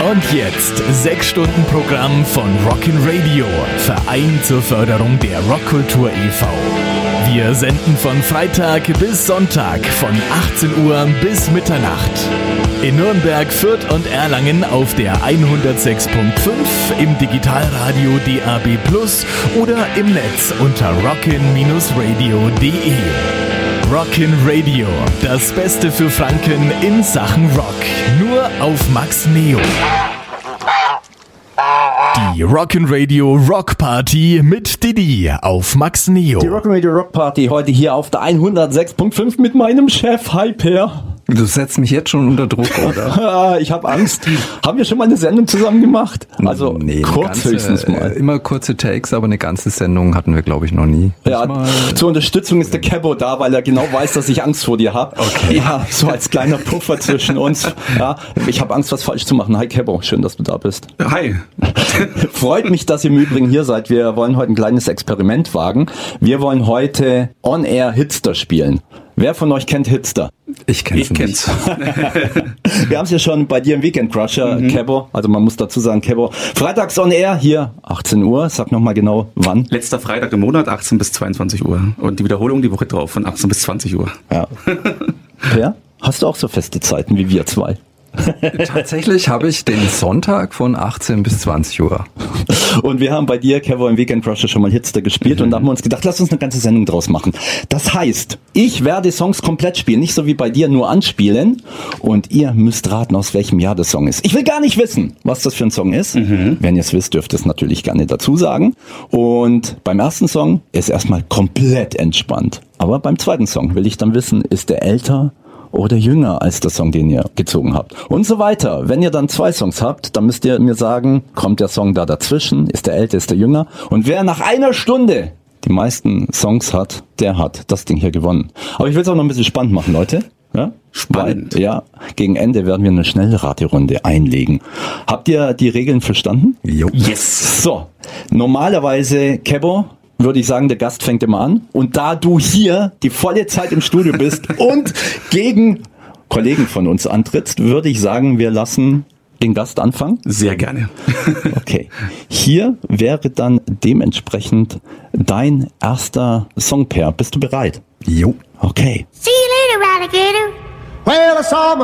Und jetzt 6 Stunden Programm von Rockin' Radio, Verein zur Förderung der Rockkultur e.V. Wir senden von Freitag bis Sonntag von 18 Uhr bis Mitternacht. In Nürnberg, Fürth und Erlangen auf der 106.5, im Digitalradio DAB+ oder im Netz unter rockin-radio.de. Rockin' Radio, das Beste für Franken in Sachen Rock. Nur auf Max Neo. Die Rockin' Radio Rock Party mit Didi auf Max Neo. Die Rockin' Radio Rock Party heute hier auf der 106.5 mit meinem Chef. Hi Per. Du setzt mich jetzt schon unter Druck, oder? Ich habe Angst. Haben wir schon mal eine Sendung zusammen gemacht? Also nee, kurz höchstens mal. Immer kurze Takes, aber eine ganze Sendung hatten wir, glaube ich, noch nie. Ja, zur Unterstützung ist der Cabo da, weil er genau weiß, dass ich Angst vor dir habe. Okay. Ja, so als kleiner Puffer zwischen uns. Ja, ich habe Angst, was falsch zu machen. Hi Cabo, schön, dass du da bist. Hi. Freut mich, dass ihr im Übrigen hier seid. Wir wollen heute ein kleines Experiment wagen. Wir wollen heute On-Air Hitster spielen. Wer von euch kennt Hitster? Ich kenn's. Wir haben es ja schon bei dir im Weekend Crusher, Cabo. Also man muss dazu sagen, Cabo. Freitags on Air hier, 18 Uhr. Sag nochmal genau wann. Letzter Freitag im Monat, 18 bis 22 Uhr. Und die Wiederholung die Woche drauf von 18 bis 20 Uhr. Ja. Per, hast du auch so feste Zeiten wie wir zwei? Tatsächlich habe ich den Sonntag von 18 bis 20 Uhr. Und wir haben bei dir, Kevo, im Weekend Crusher schon mal Hitster gespielt und da haben wir uns gedacht, lass uns eine ganze Sendung draus machen. Das heißt, ich werde Songs komplett spielen, nicht so wie bei dir nur anspielen und ihr müsst raten, aus welchem Jahr der Song ist. Ich will gar nicht wissen, was das für ein Song ist. Wenn ihr es wisst, dürft ihr es natürlich gerne dazu sagen. Und beim ersten Song ist erstmal komplett entspannt. Aber beim zweiten Song will ich dann wissen, ist der älter oder jünger als der Song, den ihr gezogen habt. Und so weiter. Wenn ihr dann 2 Songs habt, dann müsst ihr mir sagen, kommt der Song da dazwischen, ist der älter, ist der jünger. Und wer nach einer Stunde die meisten Songs hat, der hat das Ding hier gewonnen. Aber ich will es auch noch ein bisschen spannend machen, Leute. Ja? Spannend. Weil, ja, gegen Ende werden wir eine Schnellraterunde einlegen. Habt ihr die Regeln verstanden? Jo. Yes. So, normalerweise, Kebo, würde ich sagen, der Gast fängt immer an. Und da du hier die volle Zeit im Studio bist und gegen Kollegen von uns antrittst, würde ich sagen, wir lassen den Gast anfangen. Sehr gerne. Okay. Hier wäre dann dementsprechend dein erster Song, Per. Bist du bereit? Jo. Okay. See you later, alligator. Well, I saw